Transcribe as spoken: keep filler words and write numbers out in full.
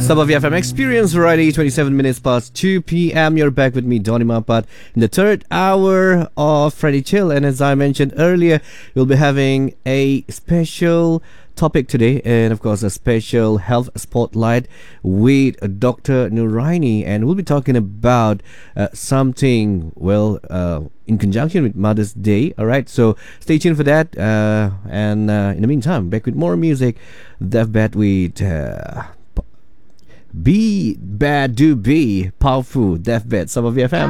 Sabah F M Experience Variety, twenty-seven minutes past two p.m. You're back with me, Donny Mapat, in the third hour of Friday Chill. And as I mentioned earlier, we'll be having a special topic today, and of course, a special health spotlight with Doctor Nuraini. And we'll be talking about uh, something, well, uh, in conjunction with Mother's Day. All right, so stay tuned for that. Uh, and uh, in the meantime, back with more music. Death Bed with. Uh, Be Bad Do Be Powerful Deathbed, Sabah V F M.